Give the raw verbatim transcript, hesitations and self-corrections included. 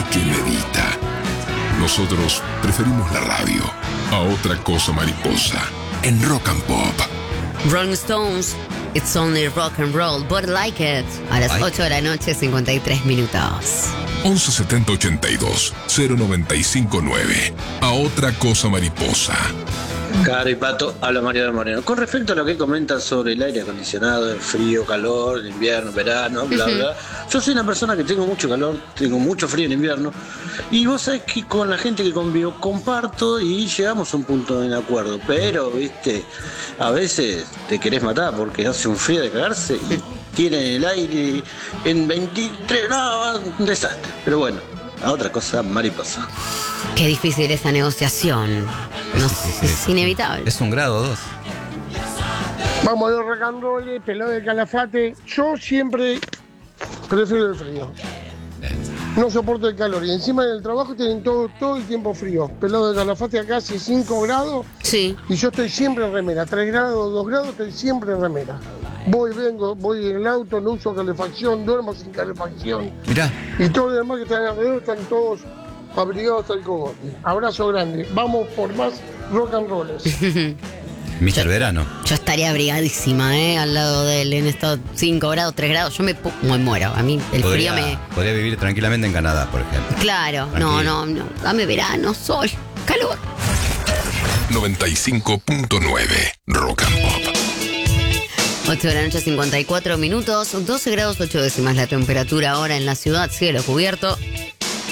que medita. Nosotros preferimos la radio a otra cosa mariposa en Rock and Pop. Rolling Stones, It's Only Rock and Roll, but like it. A las ocho de la noche, cincuenta y tres minutos. once setenta ochenta y dos cero noventa y cinco nueve. A otra cosa mariposa. Caro y Pato, habla Mariano Moreno. Con respecto a lo que comentan sobre el aire acondicionado, el frío, calor, el invierno, verano, bla, bla. Yo soy una persona que tengo mucho calor, tengo mucho frío en invierno. Y vos sabés que con la gente que convivo comparto y llegamos a un punto de acuerdo. Pero, viste, a veces te querés matar porque hace un frío de cagarse y tiene el aire en veintitrés. No, un desastre. Pero bueno, a otra cosa mariposa. Qué difícil esa negociación. No, es inevitable. Es un grado dos. Vamos a los rock and roll, pelado de Calafate. Yo siempre prefiero el frío. No soporto el calor. Y encima en el trabajo tienen todo, todo el tiempo frío. Pelado de Calafate acá hace cinco grados. Sí. Y yo estoy siempre en remera. tres grados, dos grados, estoy siempre en remera. Voy, vengo, voy en el auto, no uso calefacción, duermo sin calefacción. Mirá. Y todos los demás que están alrededor están todos abrigados hasta el cogote. Abrazo grande. Vamos por más rock and rollers. mister Verano. Yo estaría abrigadísima, ¿eh? Al lado de él en estos cinco grados, tres grados. Yo me, pu- me muero. A mí el podría, frío me... Podría vivir tranquilamente en Canadá, por ejemplo. Claro. Tranquilo. No, no, no. Dame verano, sol, calor. noventa y cinco punto nueve Rock and Pop. ocho de la noche, cincuenta y cuatro minutos. doce grados ocho décimas la temperatura ahora en la ciudad. Cielo cubierto.